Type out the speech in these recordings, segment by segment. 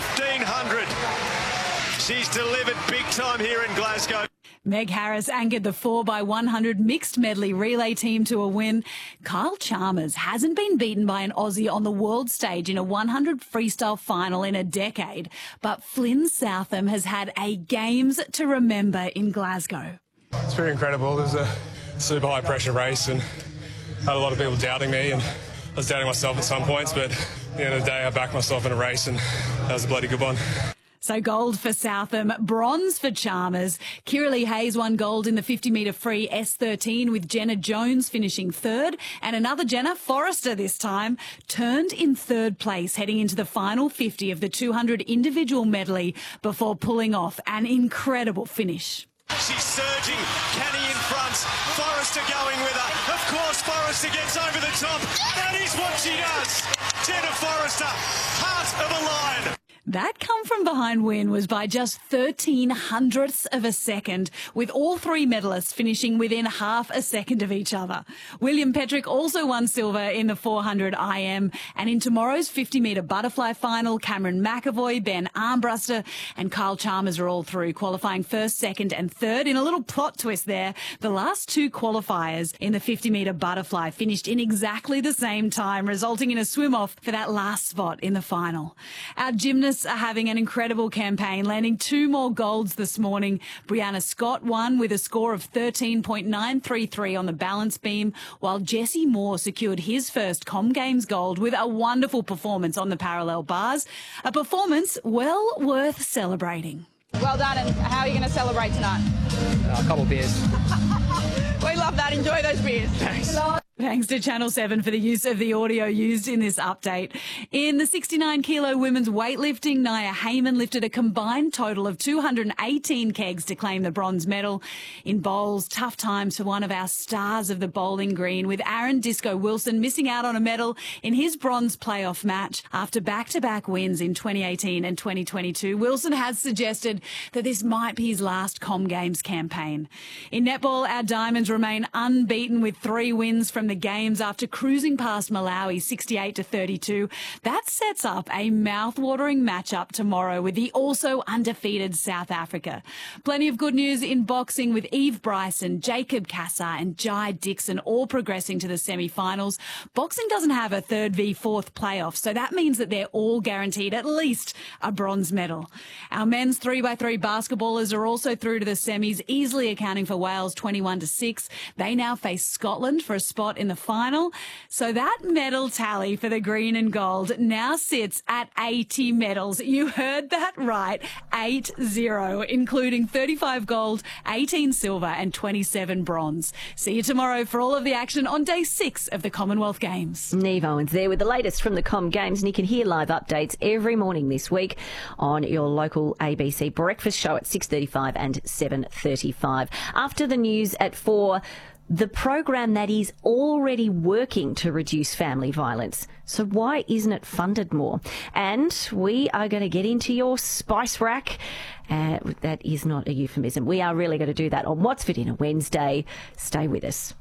1500. She's delivered big time here in Glasgow. Meg Harris anchored the 4x100 mixed medley relay team to a win. Kyle Chalmers hasn't been beaten by an Aussie on the world stage in a 100 freestyle final in a decade, but Flynn Southam has had a games to remember in Glasgow. It's pretty incredible. It was a super high pressure race and had a lot of people doubting me, and I was doubting myself at some points, but at the end of the day I backed myself in a race and that was a bloody good one. So gold for Southam, bronze for Chalmers. Kiralee Hayes won gold in the 50-metre free S13 with Jenna Jones finishing third. And another Jenna, Forrester this time, turned in third place heading into the final 50 of the 200 individual medley before pulling off an incredible finish. She's surging, Canny in front, Forrester going with her. Of course, Forrester gets over the top. That is what she does. Jenna Forrester, heart of a lion. That come from behind win was by just 13/100ths of a second, with all three medalists finishing within half a second of each other. William Petrick also won silver in the 400 IM, and in tomorrow's 50-metre butterfly final, Cameron McAvoy, Ben Armbruster and Kyle Chalmers are all through, qualifying first, second and third. In a little plot twist there, the last two qualifiers in the 50-metre butterfly finished in exactly the same time, resulting in a swim-off for that last spot in the final. Our gymnasts are having an incredible campaign, landing two more golds this morning. Brianna Scott won with a score of 13.933 on the balance beam, while Jesse Moore secured his first Com Games gold with a wonderful performance on the parallel bars. A performance well worth celebrating. Well done, and how are you going to celebrate tonight? A couple of beers. We love that. Enjoy those beers. Thanks. Thanks to Channel 7 for the use of the audio used in this update. In the 69-kilo women's weightlifting, Nia Heyman lifted a combined total of 218 kegs to claim the bronze medal. In bowls, tough times for one of our stars of the bowling green, with Aaron Disco Wilson missing out on a medal in his bronze playoff match after back-to-back wins in 2018 and 2022. Wilson has suggested that this might be his last Com Games campaign. In netball, our Diamonds remain unbeaten with 3 wins from the games after cruising past Malawi 68-32. That sets up a mouth-watering matchup tomorrow with the also undefeated South Africa. Plenty of good news in boxing with Eve Bryson, Jacob Cassar and Jai Dixon all progressing to the semi-finals. Boxing doesn't have a 3rd v 4th playoff, so that means that they're all guaranteed at least a bronze medal. Our men's 3x3 basketballers are also through to the semis, easily accounting for Wales 21-6. They now face Scotland for a spot in the final. So that medal tally for the green and gold now sits at 80 medals. You heard that right, 80, including 35 gold, 18 silver and 27 bronze. See you tomorrow for all of the action on day 6 of the Commonwealth Games. Neve Owens there with the latest from the Com Games, and you can hear live updates every morning this week on your local ABC breakfast show at 6:35 and 7:35. After the news at 4, the program that is already working to reduce family violence. So why isn't it funded more? And we are going to get into your spice rack. That is not a euphemism. We are really going to do that on What's for Dinner Wednesday. Stay with us.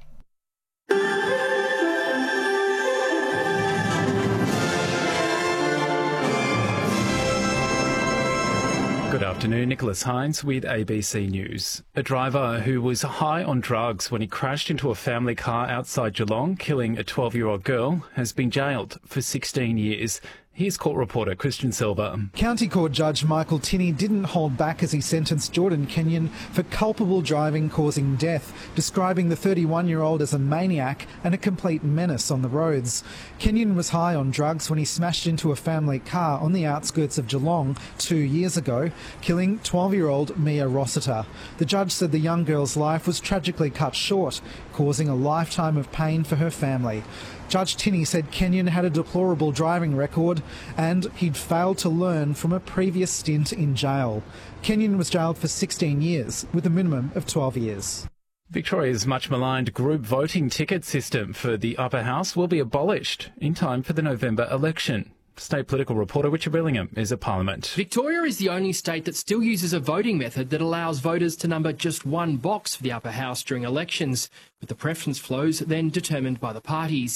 Good afternoon, Nicholas Hines with ABC News. A driver who was high on drugs when he crashed into a family car outside Geelong, killing a 12-year-old girl, has been jailed for 16 years. Here's court reporter Christian Silva. County Court Judge Michael Tinney didn't hold back as he sentenced Jordan Kenyon for culpable driving causing death, describing the 31-year-old as a maniac and a complete menace on the roads. Kenyon was high on drugs when he smashed into a family car on the outskirts of Geelong 2 years ago, killing 12-year-old Mia Rossiter. The judge said the young girl's life was tragically cut short, causing a lifetime of pain for her family. Judge Tinney said Kenyon had a deplorable driving record and he'd failed to learn from a previous stint in jail. Kenyon was jailed for 16 years, with a minimum of 12 years. Victoria's much maligned group voting ticket system for the Upper House will be abolished in time for the November election. State political reporter Richard Willingham is at Parliament. Victoria is the only state that still uses a voting method that allows voters to number just one box for the Upper House during elections, with the preference flows then determined by the parties.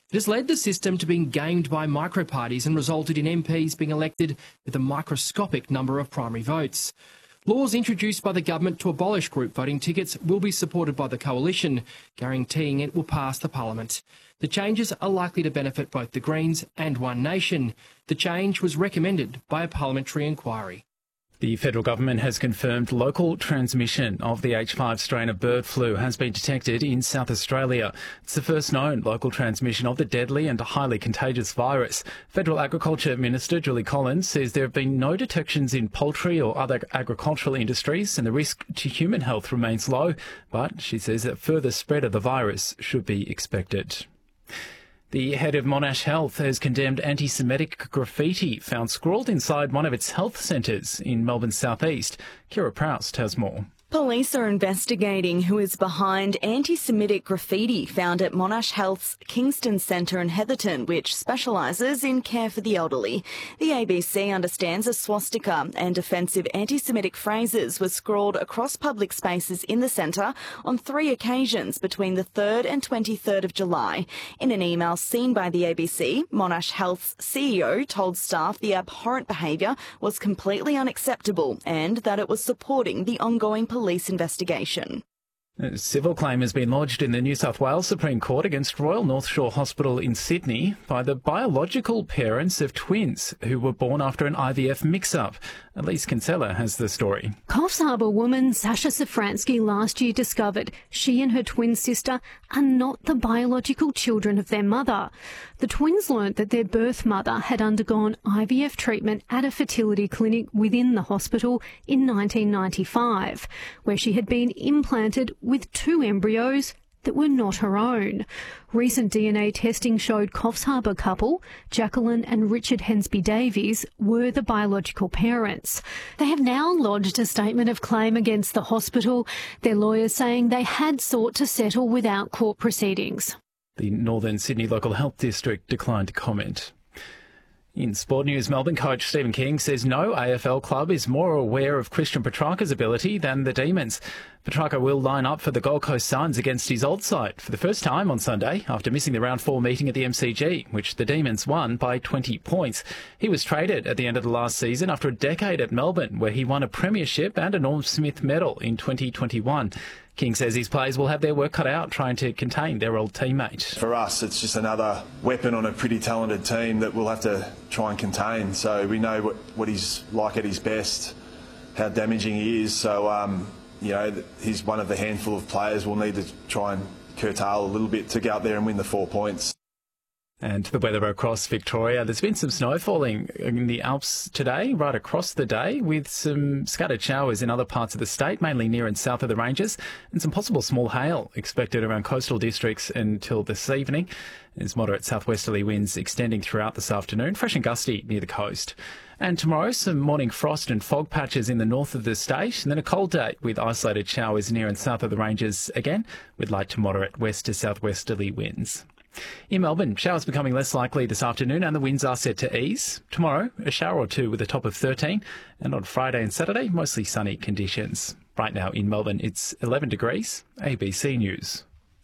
It has led the system to being gamed by micro-parties and resulted in MPs being elected with a microscopic number of primary votes. Laws introduced by the government to abolish group voting tickets will be supported by the coalition, guaranteeing it will pass the parliament. The changes are likely to benefit both the Greens and One Nation. The change was recommended by a parliamentary inquiry. The federal government has confirmed local transmission of the H5 strain of bird flu has been detected in South Australia. It's the first known local transmission of the deadly and highly contagious virus. Federal Agriculture Minister Julie Collins says there have been no detections in poultry or other agricultural industries and the risk to human health remains low, but she says that further spread of the virus should be expected. The head of Monash Health has condemned anti-Semitic graffiti found scrawled inside one of its health centres in Melbourne's southeast. Kira Proust has more. Police are investigating who is behind anti-Semitic graffiti found at Monash Health's Kingston Centre in Heatherton, which specialises in care for the elderly. The ABC understands a swastika and offensive anti-Semitic phrases were scrawled across public spaces in the centre on 3 occasions between the 3rd and 23rd of July. In an email seen by the ABC, Monash Health's CEO told staff the abhorrent behaviour was completely unacceptable and that it was supporting the ongoing police investigation. A civil claim has been lodged in the New South Wales Supreme Court against Royal North Shore Hospital in Sydney by the biological parents of twins who were born after an IVF mix-up. Elise Kinsella has the story. Coffs Harbour woman Sasha Safransky last year discovered she and her twin sister are not the biological children of their mother. The twins learnt that their birth mother had undergone IVF treatment at a fertility clinic within the hospital in 1995, where she had been implanted with 2 embryos that were not her own. Recent DNA testing showed Coffs Harbour couple, Jacqueline and Richard Hensby Davies, were the biological parents. They have now lodged a statement of claim against the hospital, their lawyers saying they had sought to settle without court proceedings. The Northern Sydney Local Health District declined to comment. In sport news, Melbourne coach Stephen King says no AFL club is more aware of Christian Petrarca's ability than the Demons. Petrarca will line up for the Gold Coast Suns against his old side for the first time on Sunday after missing the round 4 meeting at the MCG, which the Demons won by 20 points. He was traded at the end of the last season after a decade at Melbourne, where he won a premiership and a Norm Smith medal in 2021. King says his players will have their work cut out trying to contain their old teammate. For us, it's just another weapon on a pretty talented team that we'll have to try and contain. So we know what he's like at his best, how damaging he is. So, he's one of the handful of players we'll need to try and curtail a little bit to go out there and win the 4 points. And the weather across Victoria. There's been some snow falling in the Alps today, right across the day, with some scattered showers in other parts of the state, mainly near and south of the ranges, and some possible small hail expected around coastal districts until this evening. There's moderate southwesterly winds extending throughout this afternoon, fresh and gusty near the coast. And tomorrow, some morning frost and fog patches in the north of the state, and then a cold day with isolated showers near and south of the ranges again, with light to moderate west to southwesterly winds. In Melbourne, showers becoming less likely this afternoon and the winds are set to ease. Tomorrow, a shower or 2 with a top of 13. And on Friday and Saturday, mostly sunny conditions. Right now in Melbourne, it's 11 degrees. ABC News.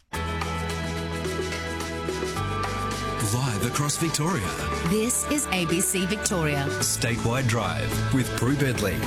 Live across Victoria. This is ABC Victoria. Statewide Drive with Prue Bedley.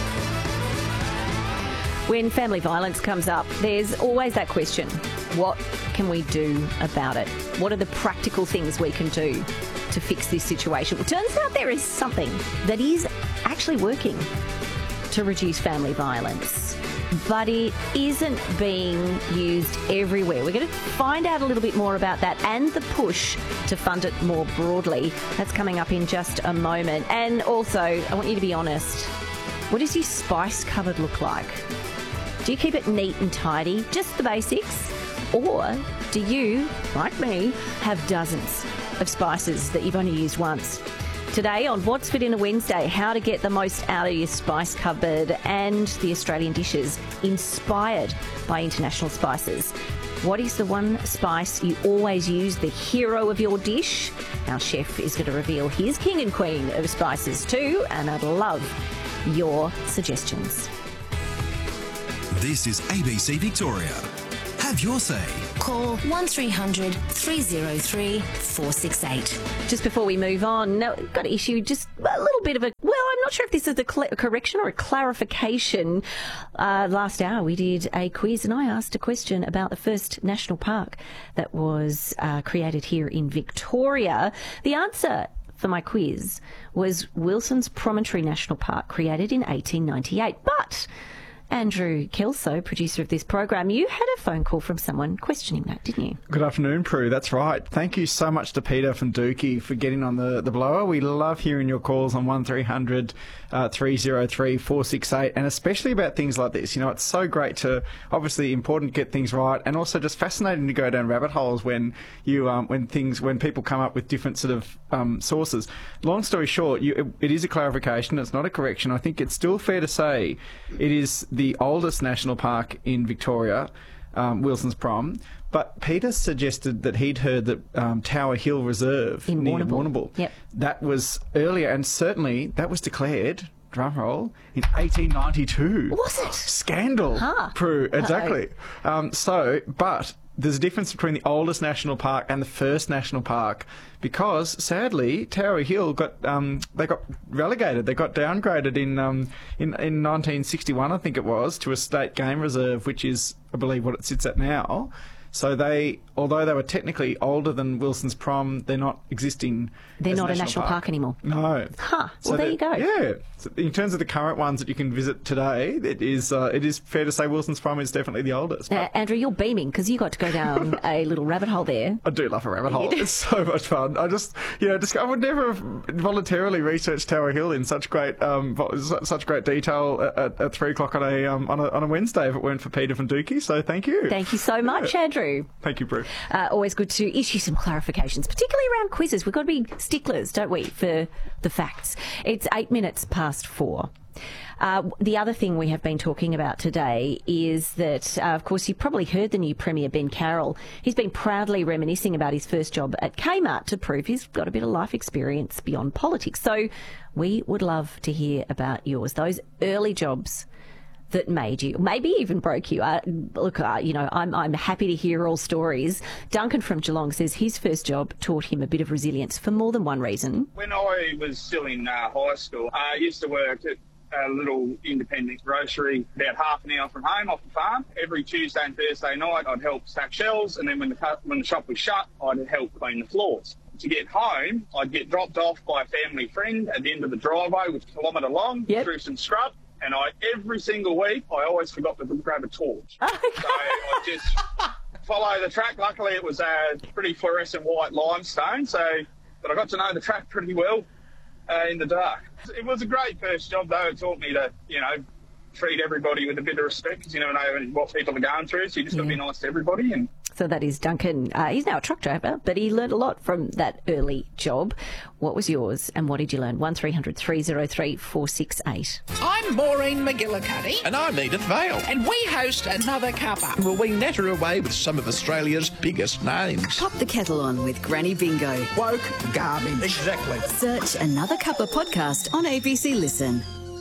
When family violence comes up, there's always that question, what can we do about it? What are the practical things we can do to fix this situation? It turns out there is something that is actually working to reduce family violence, but it isn't being used everywhere. We're going to find out a little bit more about that and the push to fund it more broadly. That's coming up in just a moment. And also, I want you to be honest. What does your spice cupboard look like? Do you keep it neat and tidy, just the basics? Or do you, like me, have dozens of spices that you've only used once? Today on What's for Dinner Wednesday, how to get the most out of your spice cupboard and the Australian dishes inspired by international spices. What is the one spice you always use, the hero of your dish? Our chef is going to reveal his king and queen of spices too, and I'd love your suggestions. This is ABC Victoria. Have your say. call 1300 303 468. Just before we move on, now, got to issue just a little bit of a, well, I'm not sure if this is a correction or a clarification. Last hour we did a quiz and I asked a question about the first national park that was created here in Victoria. The answer for my quiz was Wilson's Promontory National Park, created in 1898. But Andrew Kelso, producer of this program, you had a phone call from someone questioning that, didn't you? Good afternoon, Prue. That's right. Thank you so much to Peter from Dookie for getting on the blower. We love hearing your calls on 1300 303 468, and especially about things like this. You know, it's so great to, obviously important to get things right, and also just fascinating to go down rabbit holes when you when people come up with different sort of sources. Long story short, it is a clarification. It's not a correction. I think it's still fair to say it is the oldest national park in Victoria, Wilson's Prom. But Peter suggested that he'd heard that Tower Hill Reserve near Warrnambool. Yep. That was earlier, and certainly that was declared, drumroll, in 1892. Was it? Scandal. Huh. Prue, exactly. But there's a difference between the oldest national park and the first national park, because sadly Tower Hill got they got relegated. They got downgraded in 1961, I think it was, to a state game reserve, which is, I believe, what it sits at now. So they, although they were technically older than Wilson's Prom, they're not existing. They're not a national park anymore. No. Huh. So Well, there you go. Yeah. So in terms of the current ones that you can visit today, it is fair to say Wilson's Prom is definitely the oldest. Andrew, you're beaming because you got to go down a little rabbit hole there. I do love a rabbit hole. It's so much fun. I just, I would never have voluntarily researched Tower Hill in such great detail at 3 o'clock on a Wednesday if it weren't for Peter from Dookie. So thank you. Thank you so much, Andrew. Thank you, Prue. Always good to issue some clarifications, particularly around quizzes. We've got to be sticklers, don't we, for the facts. It's 8 minutes past 4. The other thing we have been talking about today is that, of course, you probably heard the new Premier, Ben Carroll. He's been proudly reminiscing about his first job at Kmart to prove he's got a bit of life experience beyond politics. So we would love to hear about yours, those early jobs that made you, maybe even broke you. I'm happy to hear all stories. Duncan from Geelong says his first job taught him a bit of resilience for more than one reason. When I was still in high school, I used to work at a little independent grocery about half an hour from home off the farm. Every Tuesday and Thursday night, I'd help stack shelves, and then when the shop was shut, I'd help clean the floors. To get home, I'd get dropped off by a family friend at the end of the driveway, which was a kilometre long, through some scrub. And every single week, I always forgot to grab a torch. So I just follow the track. Luckily, it was a pretty fluorescent white limestone, but I got to know the track pretty well in the dark. It was a great first job, though. It taught me to, treat everybody with a bit of respect, because you never know what people are going through, so you just got to be nice to everybody. And so that is Duncan. He's now a truck driver, but he learned a lot from that early job. What was yours and what did you learn? 1300 303 468. I'm Maureen McGillicuddy. And I'm Edith Vale. And we host Another Cuppa. Will we natter away with some of Australia's biggest names? Pop the kettle on with Granny Bingo. Woke garbage. Exactly. Search Another Cuppa podcast on ABC Listen.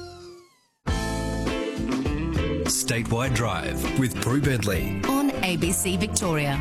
Statewide Drive with Prue Bedley on ABC Victoria.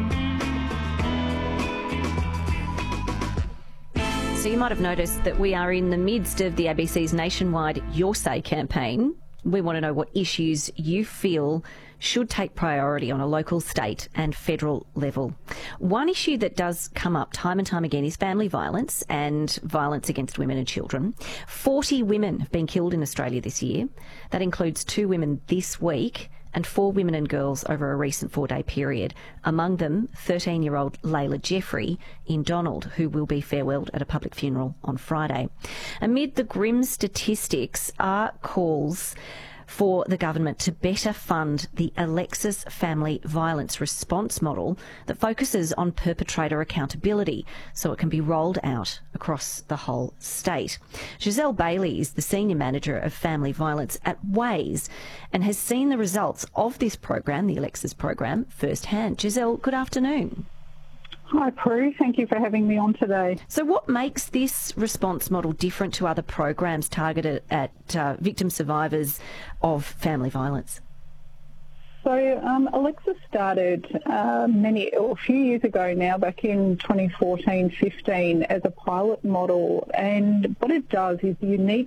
So you might have noticed that we are in the midst of the ABC's nationwide Your Say campaign. We want to know what issues you feel should take priority on a local, state and federal level. One issue that does come up time and time again is family violence and violence against women and children. 40 women have been killed in Australia this year. That includes 2 women this week and 4 women and girls over a recent 4-day period. Among them, 13-year-old Layla Jeffrey in Donald, who will be farewelled at a public funeral on Friday. Amid the grim statistics are calls for the government to better fund the Alexis Family Violence Response Model that focuses on perpetrator accountability so it can be rolled out across the whole state. Giselle Bailey is the Senior Manager of Family Violence at Ways and has seen the results of this program, the Alexis program, firsthand. Giselle, good afternoon. Hi, Prue. Thank you for having me on today. So what makes this response model different to other programs targeted at victim survivors of family violence? So Alexa started a few years ago now, back in 2014-15, as a pilot model, and what it does is unique